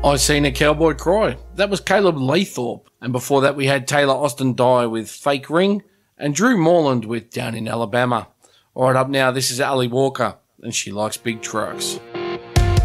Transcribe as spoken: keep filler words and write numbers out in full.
I Seen a Cowboy Cry. That was Caleb Laythorpe. And before that we had Taylor Austin Die with Fake Ring and Drew Morland with Down in Alabama. All right, up now, this is Ali Walker, and She Likes Big Trucks.